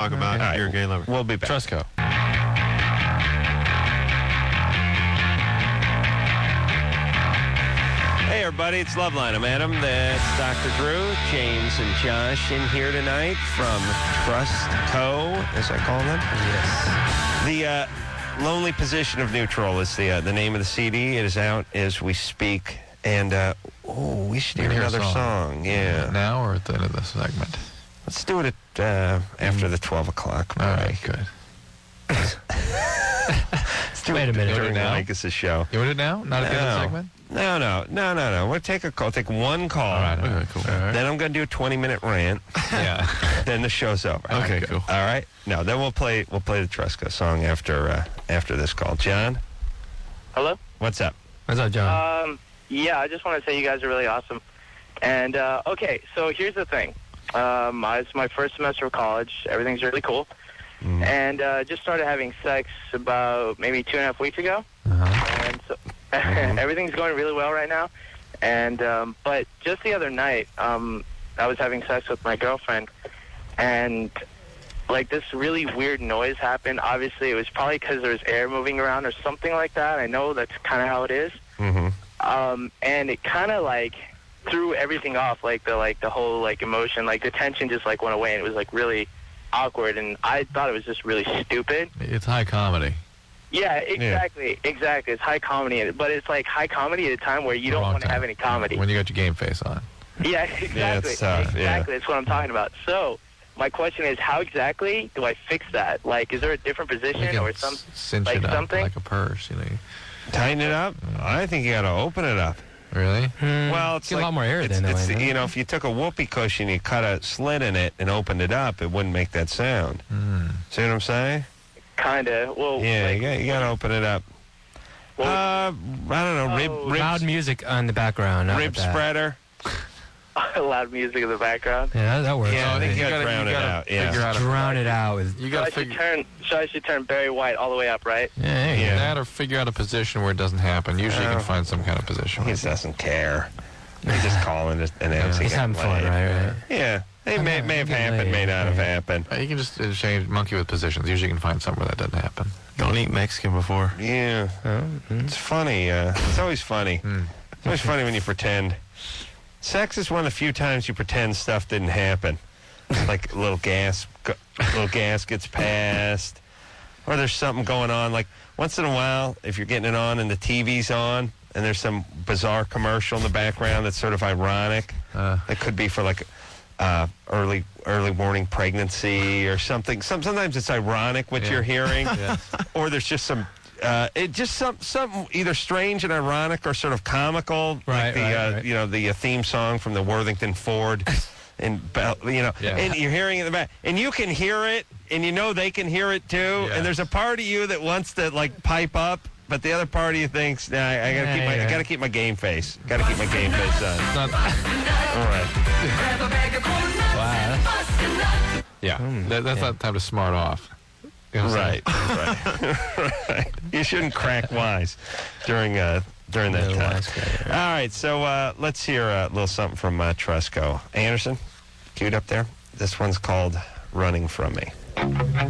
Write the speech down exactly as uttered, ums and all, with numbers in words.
talk about right. You're a Gay Lover. We'll be back. Trusco. Hey, everybody, it's Loveline. I'm Adam. That's Doctor Drew, James, and Josh in here tonight from Trustco, as I call them. Yes. The uh, Lonely Position of Neutral is the uh, the name of the C D. It is out as we speak. And, uh, oh, we should hear Hear a another song. song. Yeah. Now or at the end of the segment? Let's do it at, uh, after the twelve o'clock break. All right, good. Let's do Wait it a minute. during now? Mike's show. You want it now? Not at the end of the No. segment? No, no, no, no, no. We'll take a call. Take one call. All right, okay, cool. All right. Then I'm going to do a twenty-minute rant. Yeah. Then the show's over. Okay, good. cool. All right. No, then we'll play. We'll play the Trusco song after uh, after this call. John, Hello? what's up? What's up, John? Um, yeah, I just want to say you guys are really awesome. And, uh, okay, so here's the thing. Um, it's my first semester of college. Everything's really cool. Mm. And uh, just started having sex about maybe two and a half weeks ago. Uh-huh. And so everything's going really well right now. And um, but just the other night, um, I was having sex with my girlfriend, and like this really weird noise happened. Obviously, it was probably because there was air moving around or something like that. I know that's kind of how it is. Mm-hmm. Um, and it kind of like threw everything off, like the like the whole like emotion, like the tension just like went away, and it was like really awkward. And I thought it was just really stupid. It's high comedy. Yeah, exactly, yeah. exactly. It's high comedy, but it's like high comedy at a time where you don't want to have any comedy. When you got your game face on. Yeah, exactly. Yeah, it's tough, exactly. yeah. That's what I'm talking about. So, my question is, how exactly do I fix that? Like, is there a different You position can or some s- cinch like it up something? like a purse, you know. Tighten it up. I think you got to open it up. Really? Hmm, Well, it's get like, a lot more air it's, then. it's, That way, you know, if you took a whoopee cushion, you cut a slit in it and opened it up, it wouldn't make that sound. Mm. See what I'm saying? Kind of. Well, Yeah, like, you got you got to open it up. well, Uh, I don't know. Rib, Oh, rib, loud music on the background. Not rib with that. spreader. loud music in the background. Yeah, that works. Yeah, I think you You got to gotta- drown you it gotta out. Yeah. figure out a- Drown it out with. You So got I to should figure turn. So I should turn Barry White all the way up, right? Yeah, there you Yeah. go. that or figure out a position where it doesn't happen. Usually you Oh. can find some kind of position. He just doesn't care. He's just calling it announcing. He's it having fun, late. right? Right. Yeah. It may, may have happened, may not have happened. Uh, You can just uh, change monkey with positions. Usually you can find somewhere that doesn't happen. Don't eat Mexican before. Yeah. Oh, mm. It's funny. Uh, it's always funny. Mm. It's always funny when you pretend. Sex is one of the few times you pretend stuff didn't happen. Like a little gas, go- little gas gets passed, or there's something going on. Like once in a while, if you're getting it on and the T V's on, and there's some bizarre commercial in the background that's sort of ironic. Uh, That could be for like uh, early early morning pregnancy or something. Some sometimes it's ironic what Yeah. you're hearing, yes. or there's just some. Uh, it just some something either strange and ironic or sort of comical, Right, like the right, uh, right. you know the uh, theme song from the Worthington Ford, and Bell- you know, Yeah. and you're hearing it in the back, and you can hear it, and you know they can hear it too, Yes. and there's a part of you that wants to like pipe up, but the other part of you thinks, nah, I, I gotta Yeah, keep my I yeah. gotta keep my game face, gotta keep my game face on. It's not, All right. Wow. yeah, Mm, that, that's yeah. not time to smart off. You know what I'm saying? Right, right, right. You shouldn't crack wise during uh, during that No time. wise guy, right. All right, so uh, let's hear a little something from uh, Trusco. Anderson, queued up there. This one's called "Running From Me."